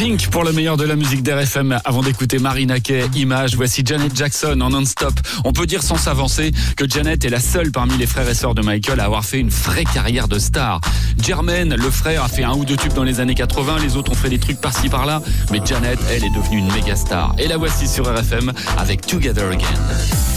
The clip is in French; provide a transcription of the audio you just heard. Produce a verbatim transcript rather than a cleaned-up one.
Pink pour le meilleur de la musique d'R F M. Avant d'écouter Marina Kaye, Image, voici Janet Jackson en non-stop. On peut dire sans s'avancer que Janet est la seule parmi les frères et sœurs de Michael à avoir fait une vraie carrière de star. Jermaine, le frère, a fait un ou deux tubes dans les années quatre-vingts, les autres ont fait des trucs par-ci par-là, mais Janet, elle, est devenue une méga star. Et la voici sur R F M avec Together Again.